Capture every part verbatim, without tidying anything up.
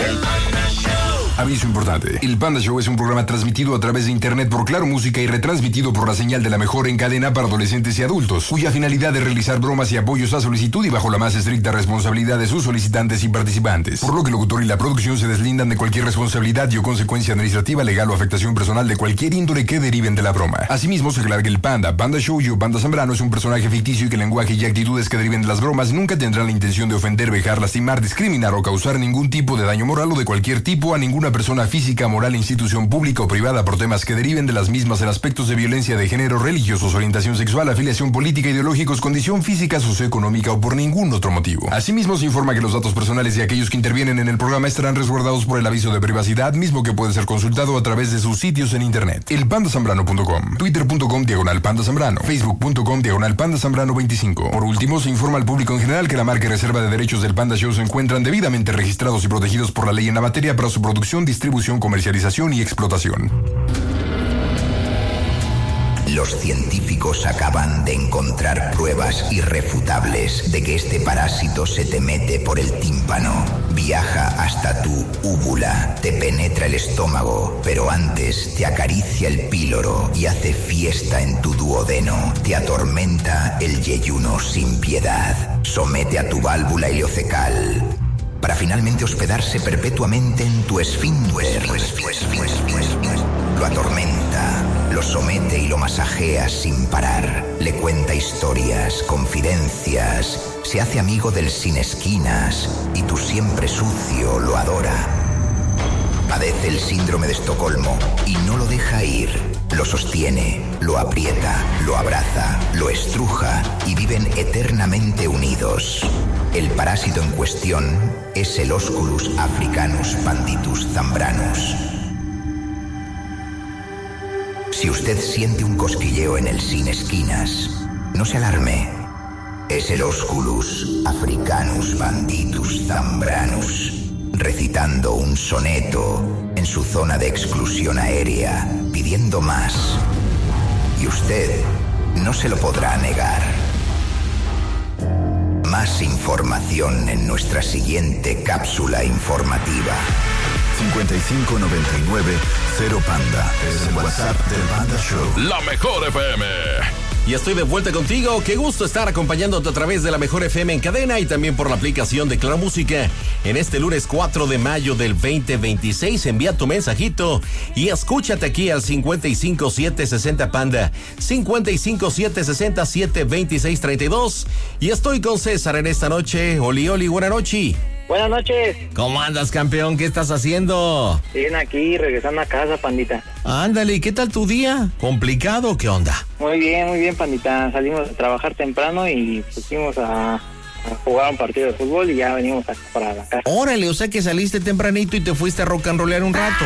El Panda Show. Aviso importante. El Panda Show es un programa transmitido a través de internet por Claro Música y retransmitido por la señal de la mejor en cadena para adolescentes y adultos, cuya finalidad es realizar bromas y apoyos a solicitud y bajo la más estricta responsabilidad de sus solicitantes y participantes. Por lo que el locutor y la producción se deslindan de cualquier responsabilidad y o consecuencia administrativa, legal o afectación personal de cualquier índole que deriven de la broma. Asimismo, se aclara que el Panda, Panda Show y o Panda Zambrano es un personaje ficticio y que el lenguaje y actitudes que deriven de las bromas nunca tendrán la intención de ofender, vejar, lastimar, discriminar o causar ningún tipo de daño moral o de cualquier tipo a ninguna persona física, moral, institución pública o privada por temas que deriven de las mismas en aspectos de violencia de género, religiosos, orientación sexual, afiliación política, ideológicos, condición física, socioeconómica o por ningún otro motivo. Asimismo, se informa que los datos personales de aquellos que intervienen en el programa estarán resguardados por el aviso de privacidad, mismo que puede ser consultado a través de sus sitios en internet. El panda zambrano punto com, twitter punto com diagonal panda zambrano, facebook punto com diagonal panda zambrano veinticinco. Por último, se informa al público en general que la marca y reserva de derechos del Panda Show se encuentran debidamente registrados y protegidos por la ley en la materia para su producción, distribución, comercialización y explotación. Los científicos acaban de encontrar pruebas irrefutables de que este parásito se te mete por el tímpano, viaja hasta tu úvula, te penetra el estómago, pero antes te acaricia el píloro y hace fiesta en tu duodeno, te atormenta el yeyuno sin piedad, somete a tu válvula ileocecal, para finalmente hospedarse perpetuamente en tu esfínter. Lo atormenta, lo somete y lo masajea sin parar. Le cuenta historias, confidencias, se hace amigo del sin esquinas y tu siempre sucio lo adora. Padece el síndrome de Estocolmo y no lo deja ir. Lo sostiene, lo aprieta, lo abraza, lo estruja y viven eternamente unidos. El parásito en cuestión es el Osculus africanus panditus zambranus. Si usted siente un cosquilleo en el sin esquinas, no se alarme. Es el Osculus africanus panditus zambranus, recitando un soneto en su zona de exclusión aérea, pidiendo más. Y usted no se lo podrá negar. Más información en nuestra siguiente cápsula informativa. cincuenta y cinco noventa y nueve cero Panda. Es el WhatsApp del Panda Show. La mejor F M. Y estoy de vuelta contigo. Qué gusto estar acompañándote a través de la mejor F M en cadena y también por la aplicación de Claro Música. En este lunes cuatro de mayo del veinte veintiséis, envía tu mensajito y escúchate aquí al cincuenta y cinco siete sesenta Panda, cincuenta y cinco siete sesenta siete veintiséis treinta y dos. Y estoy con César en esta noche. Oli, Oli, buena noche. Buenas noches. ¿Cómo andas, campeón? ¿Qué estás haciendo? Bien, aquí, regresando a casa, pandita. Ándale, ¿qué tal tu día? ¿Complicado o qué onda? Muy bien, muy bien, pandita. Salimos a trabajar temprano y pusimos a, a jugar un partido de fútbol y ya venimos acá para la casa. Órale, o sea que saliste tempranito y te fuiste a rock and rollear un rato.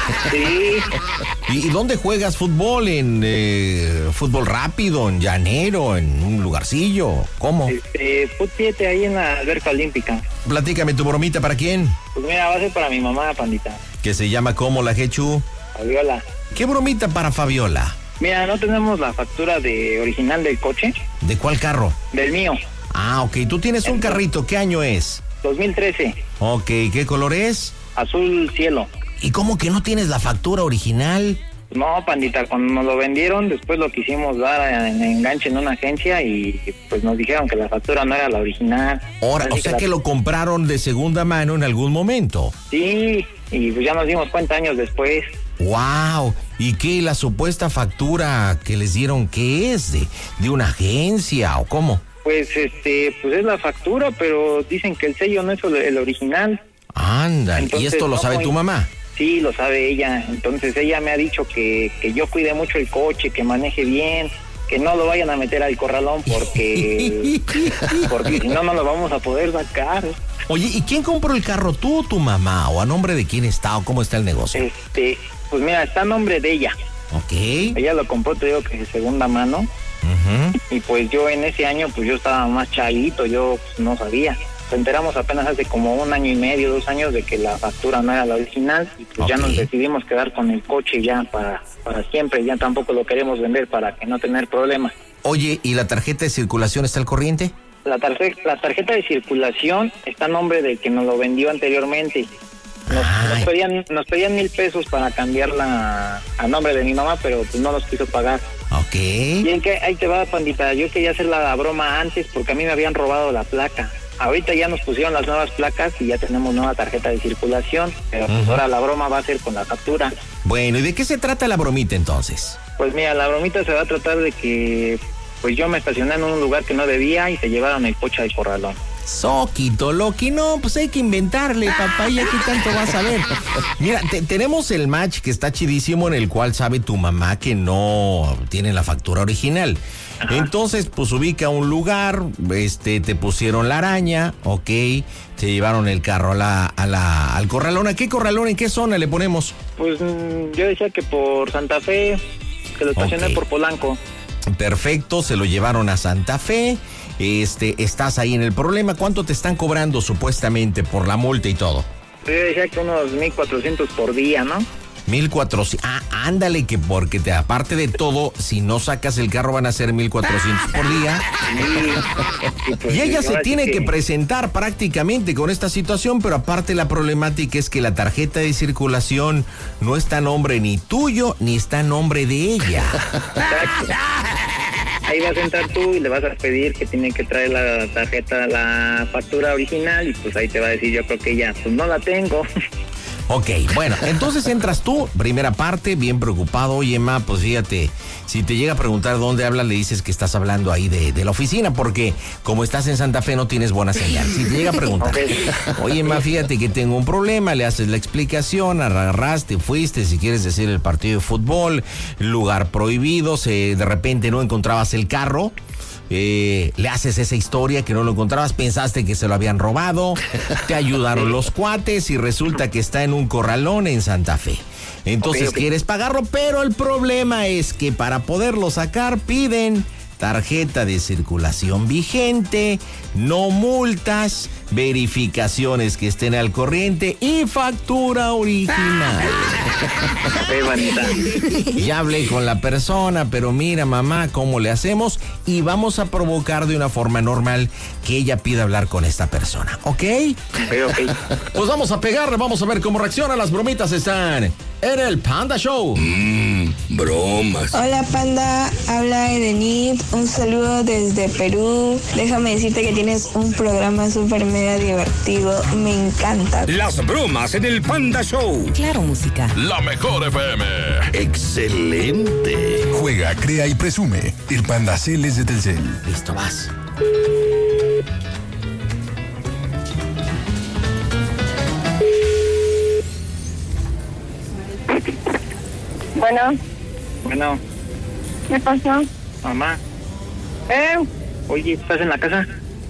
Sí. ¿Y, y dónde juegas fútbol? ¿En eh, fútbol rápido, en llanero, en un lugarcillo? ¿Cómo? Este, fut siete ahí en la alberca olímpica. Platícame, ¿tu bromita para quién? Pues mira, va a ser para mi mamá, pandita. ¿Que se llama cómo la Jechu? Fabiola. ¿Qué bromita para Fabiola? Mira, no tenemos la factura de original del coche. ¿De cuál carro? Del mío. Ah, ok, tú tienes un carrito, ¿qué año es? dos mil trece. Ok, ¿qué color es? Azul cielo. ¿Y cómo que no tienes la factura original? No, pandita, cuando nos lo vendieron, después lo quisimos dar en enganche en una agencia y pues nos dijeron que la factura no era la original. Ahora, o sea que lo compraron de segunda mano en algún momento. Sí, y pues ya nos dimos cuenta años después. ¡Wow! ¿Y qué, la supuesta factura que les dieron, qué es? ¿De, de una agencia o cómo? Pues, este, pues es la factura, pero dicen que el sello no es el original. Anda, ¿y esto lo sabe tu mamá? Sí, lo sabe ella. Entonces ella me ha dicho que, que yo cuide mucho el coche, que maneje bien, que no lo vayan a meter al corralón porque porque si no, no lo vamos a poder sacar. Oye, ¿y quién compró el carro? ¿Tú o tu mamá? ¿O a nombre de quién está? ¿O cómo está el negocio? Este, pues mira, está a nombre de ella. Ok. Ella lo compró, te digo que de segunda mano. Uh-huh. Y pues yo en ese año, pues yo estaba más chavito, yo pues, no sabía. Nos enteramos apenas hace como un año y medio, dos años de que la factura no era la original y pues okay. Ya nos decidimos quedar con el coche ya para, para siempre, ya tampoco lo queremos vender para que no tener problemas. Oye, ¿y la tarjeta de circulación está al corriente? La, tarjeta, la tarjeta de circulación está a nombre del que nos lo vendió anteriormente. Nos, nos pedían nos pedían mil pesos para cambiarla a nombre de mi mamá, pero pues no los quiso pagar. Ok. Y en que ahí te va, pandita, yo quería hacer la broma antes porque a mí me habían robado la placa. Ahorita ya nos pusieron las nuevas placas y ya tenemos nueva tarjeta de circulación, pero pues uh-huh. ahora la broma va a ser con la factura. Bueno, ¿y de qué se trata la bromita entonces? Pues mira, la bromita se va a tratar de que pues yo me estacioné en un lugar que no debía y se llevaron el coche al corralón. Soquito, Loki, no, pues hay que inventarle, papá, ¿y aquí tanto vas a ver? Mira, te, tenemos el match que está chidísimo en el cual sabe tu mamá que no tiene la factura original. Ajá. Entonces, pues ubica un lugar, este, te pusieron la araña, ok, te llevaron el carro a la, a la, al corralón. ¿A qué corralón, en qué zona le ponemos? Pues yo decía que por Santa Fe, que lo estacioné okay. por Polanco. Perfecto, se lo llevaron a Santa Fe. Este, estás ahí en el problema. ¿Cuánto te están cobrando supuestamente por la multa y todo? Yo decía que unos mil cuatrocientos por día, ¿no? mil cuatrocientos. Ah, ándale, que porque te, aparte de todo, si no sacas el carro van a ser mil cuatrocientos por día. Sí. Pues, y ella se tiene que... que presentar prácticamente con esta situación, pero aparte la problemática es que la tarjeta de circulación no está a nombre ni tuyo ni está a nombre de ella. Exacto. Ahí vas a entrar tú y le vas a pedir que tiene que traer la tarjeta, la factura original, y pues ahí te va a decir, yo creo que ya, pues no la tengo. Ok, bueno, entonces entras tú, primera parte, bien preocupado. Oye, ma, pues fíjate, si te llega a preguntar dónde hablas, le dices que estás hablando ahí de, de la oficina, porque como estás en Santa Fe no tienes buena señal. Si te llega a preguntar, oye, ma, fíjate que tengo un problema, le haces la explicación, agarraste, fuiste, si quieres decir el partido de fútbol, lugar prohibido, se, de repente no encontrabas el carro. Eh, le haces esa historia que no lo encontrabas, pensaste que se lo habían robado, te ayudaron los cuates y resulta que está en un corralón en Santa Fe. Entonces okay, okay. quieres pagarlo, pero el problema es que para poderlo sacar piden tarjeta de circulación vigente, no multas, verificaciones que estén al corriente y factura original. Ya hablé con la persona, pero mira, mamá, ¿cómo le hacemos? Y vamos a provocar de una forma normal que ella pida hablar con esta persona, ¿ok? Okay, okay. Pues vamos a pegarle, vamos a ver cómo reacciona. Las bromitas están en el Panda Show. Mmm, bromas. Hola, Panda, habla Edenit. Un saludo desde Perú. Déjame decirte que tienes un programa súper mega divertido. Me encanta. Las bromas en el Panda Show. Claro, música. La mejor F M. Excelente. Juega, crea y presume. El Panda Cel es de Telcel. Listo, vas. Bueno. Bueno. ¿Qué pasó? Mamá. ¿Eh? Oye, ¿estás en la casa?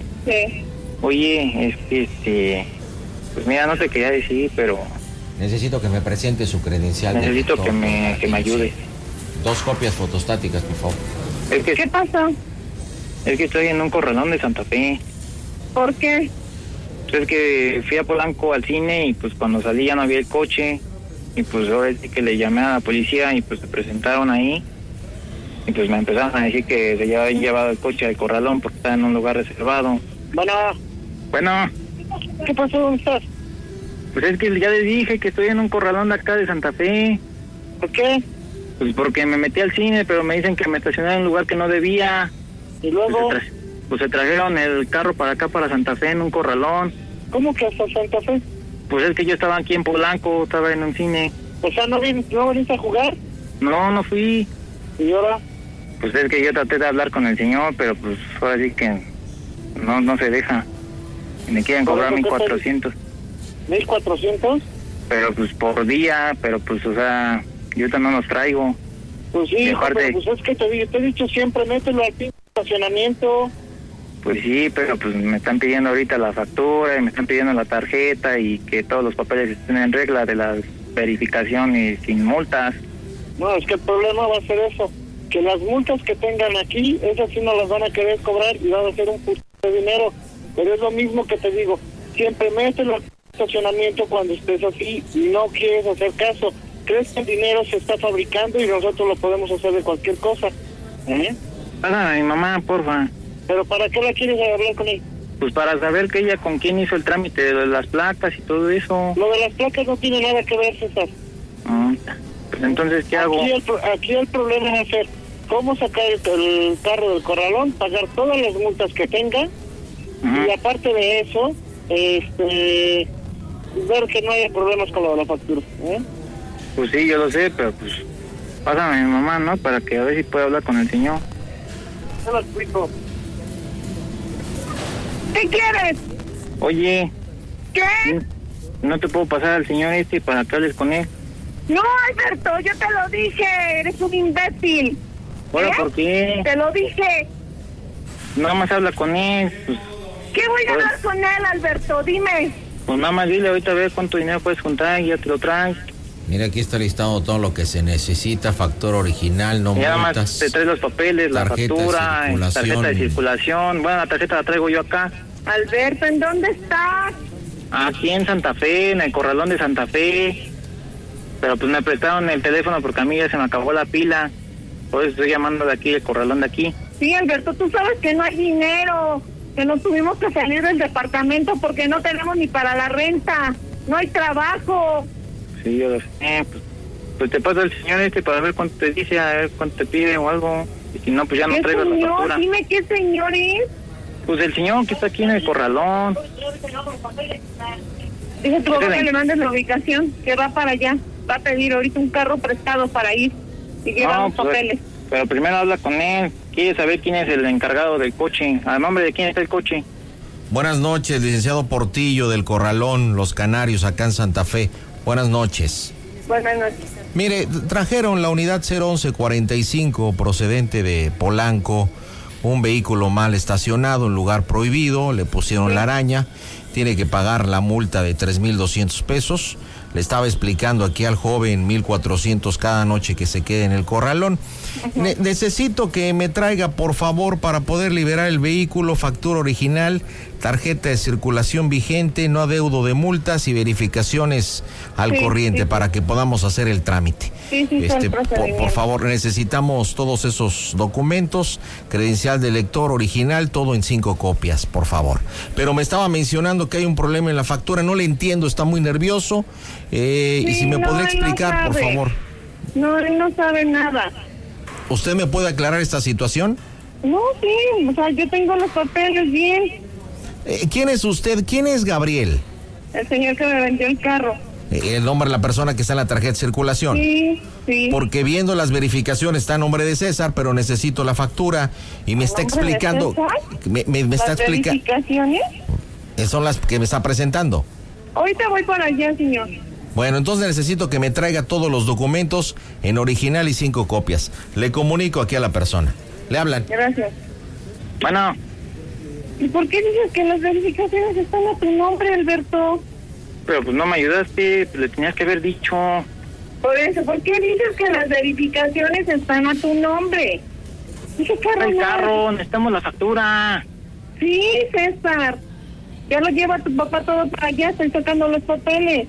Sí. Oye, es que este... Pues mira, no te quería decir, pero... Necesito que me presente su credencial. Necesito que me, que me ayude. Dos copias fotostáticas, por favor. Es que, ¿Qué pasó? Es que estoy en un corralón de Santa Fe. ¿Por qué? Es que fui a Polanco al cine y pues cuando salí ya no había el coche. Y pues ahora sí que le llamé a la policía y pues se presentaron ahí. Y pues me empezaron a decir que se había llevado el coche al corralón porque estaba en un lugar reservado. Bueno. Bueno. ¿Qué pasó? ¿Dónde estás? Pues es que ya les dije que estoy en un corralón de acá de Santa Fe. ¿Por qué? Pues porque me metí al cine, pero me dicen que me estacioné en un lugar que no debía. ¿Y luego? Pues se, tra- pues se trajeron el carro para acá, para Santa Fe, en un corralón. ¿Cómo que hasta Santa Fe? Pues es que yo estaba aquí en Polanco, estaba en un cine. O sea, ¿no viniste, no viniste a jugar? No, no fui. ¿Y ahora? Pues es que yo traté de hablar con el señor, pero pues ahora sí que no, no se deja. Me quieren cobrar mil cuatrocientos. ¿Mil cuatrocientos? Pero pues por día, pero pues o sea, yo ahorita no los traigo. Pues sí, hijo, parte... pero pues es que te, te he dicho siempre, mételo al pinche estacionamiento. Pues sí, pero pues me están pidiendo ahorita la factura y me están pidiendo la tarjeta y que todos los papeles estén en regla de la verificación y sin multas. No, es que el problema va a ser eso, que las multas que tengan aquí, esas sí no las van a querer cobrar y van a ser un puto de dinero. Pero es lo mismo que te digo, siempre mételo al estacionamiento cuando estés así y no quieres hacer caso. Crees que el dinero se está fabricando y nosotros lo podemos hacer de cualquier cosa. ¿Eh? Pásame a mi mamá, porfa. ¿Pero para qué la quieres hablar con él? Pues para saber que ella con quién hizo el trámite de las placas y todo eso. Lo de las placas no tiene nada que ver, César. Ah, pues entonces, ¿qué hago? Aquí el, aquí el problema va a ser cómo sacar el, el carro del corralón, pagar todas las multas que tenga, uh-huh. y aparte de eso, este, ver que no haya problemas con lo de la factura. ¿eh? Pues sí, yo lo sé, pero pues pásame a mi mamá, ¿no? Para que a ver si puede hablar con el señor. No lo explico. ¿Qué quieres? Oye. ¿Qué? ¿No te puedo pasar al señor este para que hables con él? No, Alberto, yo te lo dije, eres un imbécil. Bueno, ¿Eh? ¿por qué? Te lo dije. Nada más habla con él. Pues, ¿Qué voy a pues, hablar con él, Alberto? Dime. Pues nada más dile ahorita a ver cuánto dinero puedes juntar y ya te lo traes. Mira, aquí está listado todo lo que se necesita, factura original, no ya multas. Nada más te traes los papeles, la factura, de tarjeta de circulación. Bueno, la tarjeta la traigo yo acá. Alberto, ¿en dónde estás? Aquí en Santa Fe, en el corralón de Santa Fe. Pero pues me prestaron el teléfono porque a mí ya se me acabó la pila. Por eso estoy llamando de aquí, el corralón de aquí. Sí, Alberto, tú sabes que no hay dinero, que nos tuvimos que salir del departamento porque no tenemos ni para la renta, no hay trabajo. Sí, yo lo sé. Eh, pues, pues te paso al señor este para ver cuánto te dice, a ver cuánto te pide o algo. Y si no, pues ya no traigo la factura. Dime qué señor es. Pues el señor que está aquí en el corralón. Dice tu papá que le mandes la ubicación, que va para allá. Va a pedir ahorita un carro prestado para ir y llevar no, los pues, papeles. Pero primero habla con él. Quiere saber quién es el encargado del coche. ¿A nombre de quién está el coche? Buenas noches, licenciado Portillo del Corralón, Los Canarios, acá en Santa Fe. Buenas noches. Buenas noches. Mire, trajeron la unidad cero once cuarenta y cinco procedente de Polanco, un vehículo mal estacionado en lugar prohibido, le pusieron sí. la araña, tiene que pagar la multa de tres mil doscientos pesos. Le estaba explicando aquí al joven mil cuatrocientos cada noche que se quede en el corralón. Uh-huh. Ne- necesito que me traiga, por favor, para poder liberar el vehículo, factura original, tarjeta de circulación vigente, no adeudo de multas y verificaciones al sí, corriente sí, para sí. que podamos hacer el trámite. Sí, sí, este, por, por favor, necesitamos todos esos documentos, credencial de lector original, todo en cinco copias, por favor. Pero me estaba mencionando que hay un problema en la factura, no le entiendo, está muy nervioso. Eh, sí, y si me no, podría explicar, no por favor. No, él no sabe nada. ¿Usted me puede aclarar esta situación? No, sí, o sea, yo tengo los papeles bien. Eh, ¿Quién es usted? ¿Quién es Gabriel? El señor que me vendió el carro. Eh, el nombre de la persona que está en la tarjeta de circulación. Sí, sí. Porque viendo las verificaciones está a nombre de César, pero necesito la factura y me está explicando. Me, me, me está explicando. ¿Las verificaciones? Son las que me está presentando. Ahorita voy para allá, señor. Bueno, entonces necesito que me traiga todos los documentos en original y cinco copias. Le comunico aquí a la persona. Le hablan. Gracias. Bueno. ¿Y por qué dices que las verificaciones están a tu nombre, Alberto? Pero pues no me ayudaste, pues le tenías que haber dicho. Por eso, ¿por qué dices que las verificaciones están a tu nombre? Dije carro. El carro, necesitamos la factura. Sí, César. Ya lo lleva tu papá todo para allá, estoy sacando los papeles.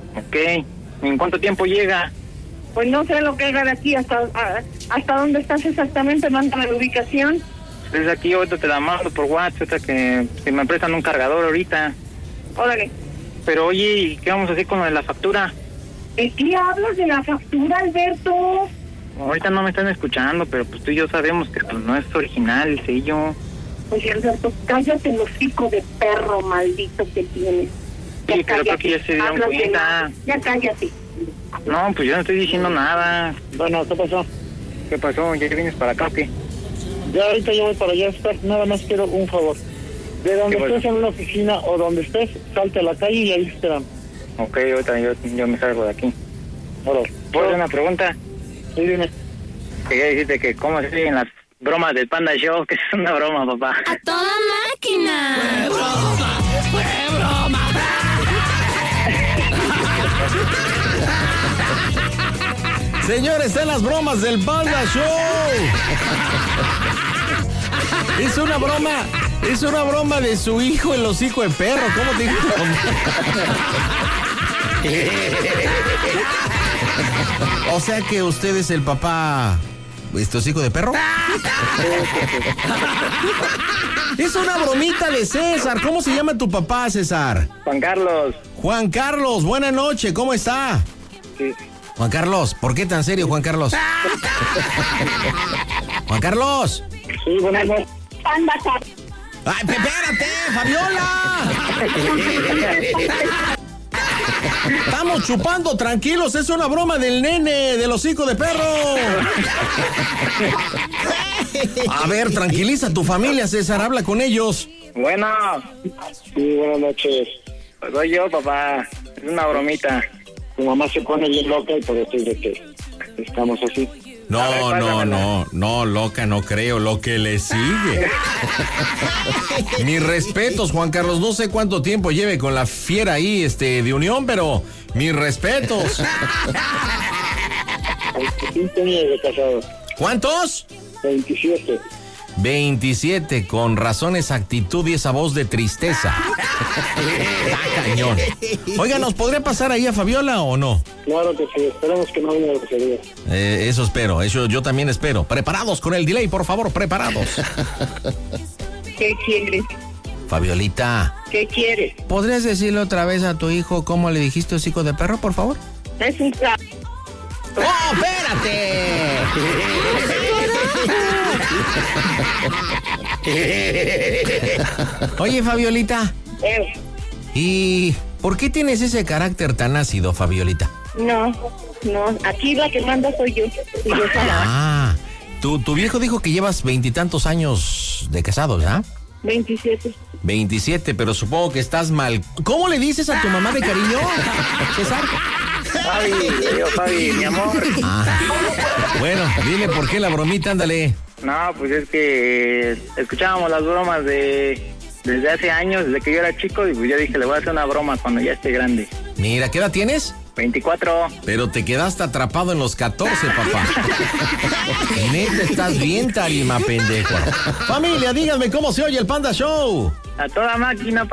Ok. ¿En cuánto tiempo llega? Pues no sé lo que haga de aquí hasta a, hasta dónde estás exactamente, mándame la ubicación. Desde aquí ahorita te la mando por WhatsApp, que, que me prestan un cargador ahorita. Órale. Pero oye, ¿y qué vamos a hacer con lo de la factura? ¿De qué hablas de la factura, Alberto? Ahorita no me están escuchando, pero pues tú y yo sabemos que pues no es original el sello. Oye, Alberto, cállate el hocico de perro maldito que tienes. Ya sí, pero creo que ya se dieron cuenta. Ya cállate. No, pues yo no estoy diciendo nada. Bueno, ¿qué pasó? ¿Qué pasó? ¿Ya vienes para acá o qué? Ya ahorita yo voy para allá, nada más quiero un favor. De donde estés en una oficina o donde estés, salte a la calle y ahí esperamos. Ok, ahorita yo, yo me salgo de aquí. Hola. ¿Puedo hacer una pregunta? Sí, dime. Quería decirte que cómo se siguen las bromas del Panda Show, que es una broma, papá. ¡A toda máquina! ¡Fue broma! ¡Fue broma! Señores, están las bromas del Panda Show. Es una broma, es una broma de su hijo, el hocico de perro. ¿Cómo te digo? O sea que usted es el papá ¿Esto es hijo de perro? Es una bromita de César. ¿Cómo se llama tu papá, César? Juan Carlos. Juan Carlos, buena noche, ¿cómo está? Sí. Juan Carlos, ¿por qué tan serio, Juan Carlos? Juan Carlos. Sí, buenas noches. ¡Ay, espérate, Fabiola! Estamos chupando tranquilos, es una broma del nene, del hocico de perro. A ver, tranquiliza a tu familia, César, habla con ellos. Bueno. Sí, buenas noches. Pues soy yo, papá. Es una bromita. Tu mamá se pone bien loca y por eso es de que estamos así. No, ver, no, no, no, loca, no creo, lo que le sigue. Mis respetos, Juan Carlos, no sé cuánto tiempo lleve con la fiera ahí, este, de unión, pero mis respetos. veintisiete años de casado. ¿Cuántos? veintisiete. veintisiete, con razón esa actitud y esa voz de tristeza. Está cañón. Oiga, ¿nos podría pasar ahí a Fabiola o no? Claro que sí, esperemos que no haya grosería. Eh, eso espero, eso yo también espero. Preparados con el delay, por favor, preparados. ¿Qué quieres? Fabiolita, ¿Qué quieres? ¿podrías decirle otra vez a tu hijo cómo le dijiste hocico de perro, por favor? Es un ca... ¡Oh, espérate! Oye, Fabiolita, Eh, ¿y por qué tienes ese carácter tan ácido, Fabiolita? no, no, aquí la que manda soy yo. Y yo soy la Ah, tu, tu viejo dijo que llevas veintitantos años de casado, ¿verdad? veintisiete. veintisiete, pero supongo que estás mal. ¿Cómo le dices a tu mamá de cariño, César? Fabi, yo, Fabi, mi amor. Ah, bueno, dile por qué la bromita, ándale. No, pues es que escuchábamos las bromas de desde hace años, desde que yo era chico, y pues yo dije, le voy a hacer una broma cuando ya esté grande. Mira, ¿qué edad tienes? veinticuatro. Pero te quedaste atrapado en los catorce, papá. Neta, estás bien tarima, pendejo. Familia, díganme cómo se oye el Panda Show. A toda máquina,